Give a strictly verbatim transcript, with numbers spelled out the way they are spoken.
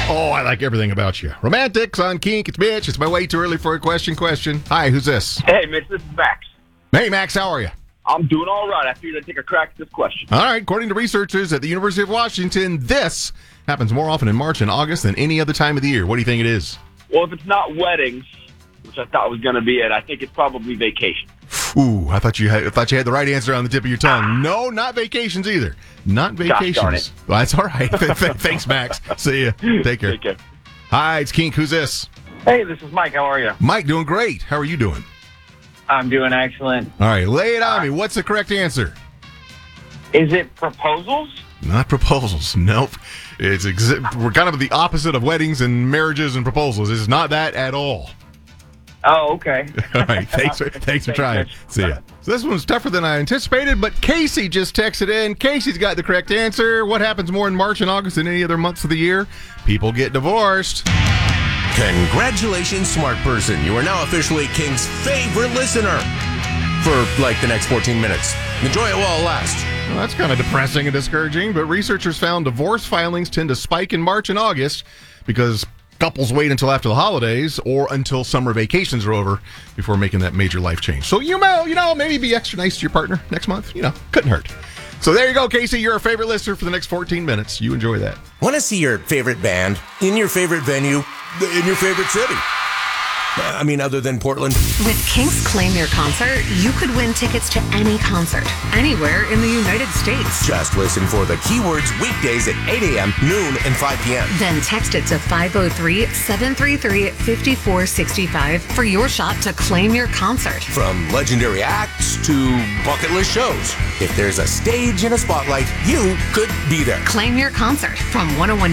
Oh, I like everything about you. Romantics on Kink. It's Mitch. It's my way too early for a question question. Hi, who's this? Hey, Mitch, this is Max. Hey, Max, how are you? I'm doing all right. I figured I'd take a crack at this question. All right. According to researchers at the University of Washington, this happens more often in March and August than any other time of the year. What do you think it is? Well, if it's not weddings, which I thought was going to be it, I think it's probably vacation. Ooh, I thought you had, I thought you had the right answer on the tip of your tongue. No, not vacations either. Not vacations. Gosh darn it. Well, that's all right. Thanks, Max. See ya. Take care. Take care. Hi, it's Kink. Who's this? Hey, this is Mike. How are you? Mike, doing great. How are you doing? I'm doing excellent. All right, lay it on me. What's the correct answer? Is it proposals? Not proposals. Nope. It's exa- we're kind of the opposite of weddings and marriages and proposals. It's not that at all. Oh, okay. All right. Thanks for thanks for trying. See ya. So this one's tougher than I anticipated, but Casey just texted in. Casey's got the correct answer. What happens more in March and August than any other months of the year? People get divorced. Congratulations, smart person. You are now officially King's favorite listener for like the next fourteen minutes. Enjoy it while it lasts. Well, that's kind of depressing and discouraging, but researchers found divorce filings tend to spike in March and August because couples wait until after the holidays or until summer vacations are over before making that major life change. So you know, you know, maybe be extra nice to your partner next month. You know, couldn't hurt. So there you go, Casey. You're a favorite listener for the next fourteen minutes. You enjoy that. Want to see your favorite band in your favorite venue in your favorite city? I mean, other than Portland. With Kink's Claim Your Concert, you could win tickets to any concert, anywhere in the United States. Just listen for the keywords weekdays at eight a.m., noon, and five p.m. Then text it to five oh three, seven three three, five four six five for your shot to claim your concert. From legendary acts to bucket list shows. If there's a stage and a spotlight, you could be there. Claim your concert from one oh one